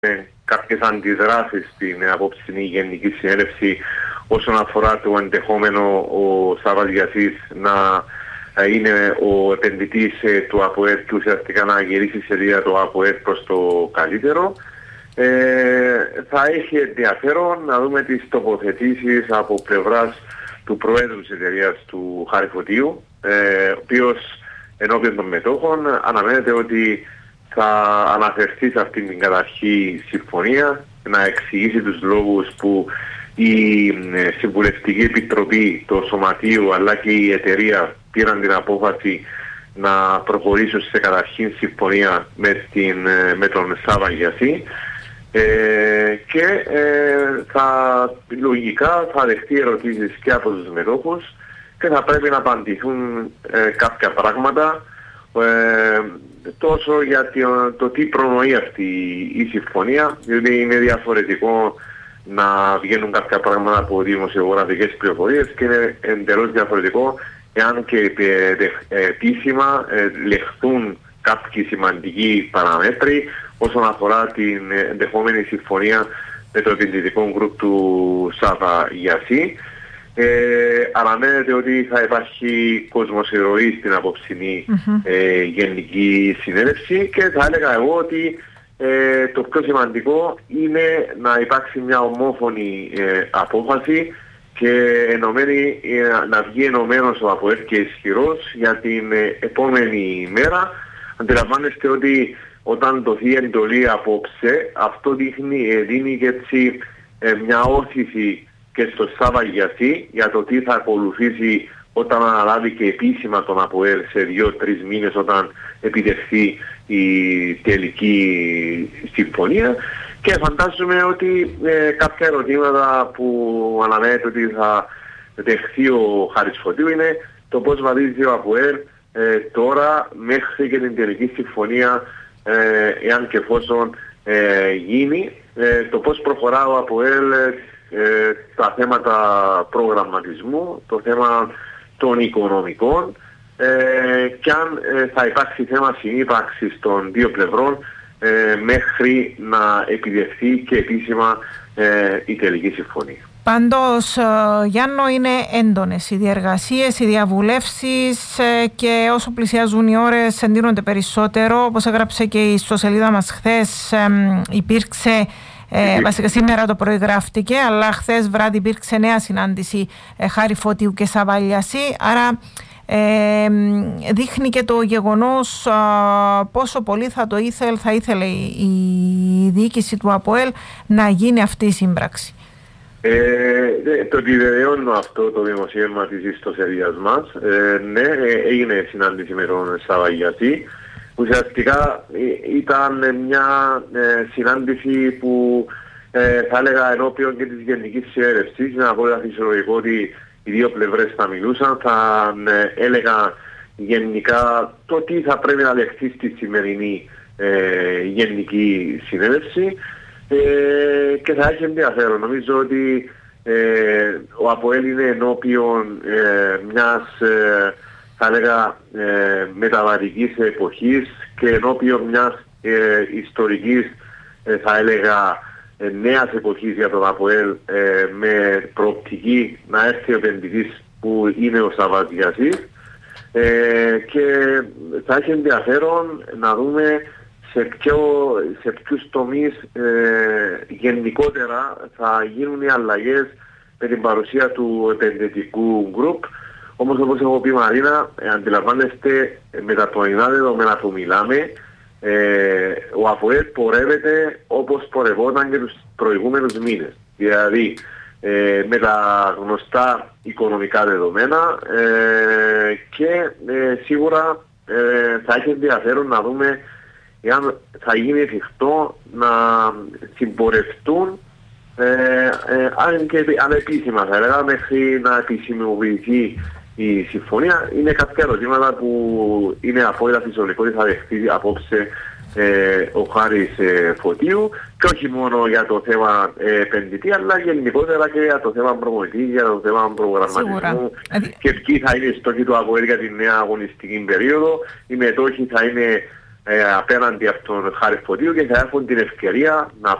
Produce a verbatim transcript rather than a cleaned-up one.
κάποιες αντιδράσεις στην απόψινή Γενική Συνέλευση όσον αφορά το ενδεχόμενο ο Σαββαδιασής να είναι ο επενδυτής του ΑΠΟΕΛ και ουσιαστικά να γυρίσει σε δια το ΑΠΟΕΛ προς το καλύτερο. Ε, θα έχει ενδιαφέρον να δούμε τις τοποθετήσεις από πλευράς του Προέδρου της εταιρείας του Χάρη Φωτίου, ε, ο οποίος ενώπιον των μετόχων αναμένεται ότι θα αναφερθεί σε αυτήν την καταρχή συμφωνία, να εξηγήσει τους λόγους που η Συμβουλευτική Επιτροπή, το Σωματείο αλλά και η εταιρεία πήραν την απόφαση να προχωρήσουν σε καταρχήν συμφωνία με, την, με τον Σαββαδιασή. Ε, και ε, θα, λογικά θα δεχτεί ερωτήσεις και από τους μετόχους και θα πρέπει να απαντηθούν ε, κάποια πράγματα ε, τόσο για το, το τι προνοεί αυτή η συμφωνία, διότι είναι διαφορετικό να βγαίνουν κάποια πράγματα από δημοσιογραφικές πληροφορίες και είναι εντελώς διαφορετικό εάν και επίσημα ε, λεχθούν κάποιοι σημαντικοί παραμέτροι όσον αφορά την ενδεχόμενη συμφωνία με το επενδυτικό γκρουπ του Σαββαδιασή. Ε, αναμένεται ότι θα υπάρχει κόσμος ερωής στην απόψινή mm-hmm. ε, Γενική Συνέλευση και θα έλεγα εγώ ότι ε, το πιο σημαντικό είναι να υπάρξει μια ομόφωνη ε, απόφαση και ενωμένη, ε, να βγει ενωμένος ο ΑΠΟΕΛ και ισχυρός για την ε, επόμενη μέρα. Αντιλαμβάνεστε ότι όταν δοθεί εντολή απόψε, αυτό δείχνει, δίνει και έτσι ε, μια όθηση και στο Σαββαδιασή για το τι θα ακολουθήσει όταν αναλάβει και επίσημα τον ΑΠΟΕΛ σε δύο-τρεις μήνες όταν επιτευχθεί η τελική συμφωνία. Και φαντάζομαι ότι ε, κάποια ερωτήματα που αναμένεται ότι θα δεχθεί ο Χάρης Φωτίου είναι το πώς βαδίζει ο ΑΠΟΕΛ ε, τώρα μέχρι και την τελική συμφωνία, ε, εάν και εφόσον ε, γίνει, ε, το πώς προχωρά ο ΑΠΟΕΛ ε, τα θέματα προγραμματισμού, το θέμα των οικονομικών ε, και αν ε, θα υπάρξει θέμα συνύπαρξης των δύο πλευρών ε, μέχρι να επιτευχθεί και επίσημα ε, η τελική συμφωνία. Πάντως, Γιάννο, είναι έντονες οι διεργασίες, οι διαβουλεύσεις και όσο πλησιάζουν οι ώρες εντείνονται περισσότερο. Όπως έγραψε και η ιστοσελίδα μας χθες, υπήρξε, ε, βασικά σήμερα το πρωί γράφτηκε, αλλά χθες βράδυ υπήρξε νέα συνάντηση ε, Χάρη Φωτίου και Σαββαδιασή. Άρα ε, δείχνει και το γεγονός ε, πόσο πολύ θα το ήθελε, θα ήθελε η, η διοίκηση του ΑΠΟΕΛ να γίνει αυτή η σύμπραξη. Ε, το επιβεβαιώνω αυτό το δημοσίευμα της ιστοσελίδας μας. Ε, ναι, έγινε συνάντηση με τον Σαββαδιασή. Ουσιαστικά ήταν μια ε, συνάντηση που ε, θα έλεγα ενώπιον και της Γενικής Συνέλευσης. Είναι απόλυτα φυσιολογικό ότι οι δύο πλευρές θα μιλούσαν, θα ε, έλεγα γενικά το τι θα πρέπει να λεχθεί στη σημερινή ε, Γενική Συνέλευση. Ε, και θα έχει ενδιαφέρον. Νομίζω ότι ε, ο ΑΠΟΕΛ είναι ενώπιον ε, μιας ε, θα έλεγα ε, μεταβατικής εποχής και ενώπιον μιας ε, ιστορικής ε, θα έλεγα ε, νέας εποχής για τον ΑΠΟΕΛ ε, με προοπτική να έρθει ο επενδυτής που είναι ο Σαββαδιασής ε, και θα έχει ενδιαφέρον να δούμε σε, ποιο, σε ποιους τομείς ε, γενικότερα θα γίνουν οι αλλαγές με την παρουσία του επενδυτικού γκρουπ. Όμως όπως έχω πει Μαρίνα, ε, αντιλαμβάνεστε με τα τωρινά δεδομένα που μιλάμε, ε, ο ΑΠΟΕΛ πορεύεται όπως πορευόταν και τους προηγούμενους μήνες. Δηλαδή ε, με τα γνωστά οικονομικά δεδομένα ε, και ε, σίγουρα ε, θα έχει ενδιαφέρον να δούμε εάν θα γίνει εφικτό να συμπορευτούν ε, ε, αν και ανεπίσημα θα έλεγα μέχρι να επισημοποιηθεί η συμφωνία. Είναι κάποια ερωτήματα που είναι απόλυτα φυσιολογικό ότι θα δεχτεί απόψε ε, ο Χάρης ε, Φωτίου και όχι μόνο για το θέμα ε, επενδυτή αλλά γενικότερα και για το θέμα προμηθευτή, για το θέμα προγραμματισμού και ποιοι θα είναι οι στόχοι του ΑΠΟΕΛ για τη νέα αγωνιστική περίοδο. Οι μετόχοι θα είναι ε, απέναντι από τον Χάρη Φωτίου και θα έχουν την ευκαιρία να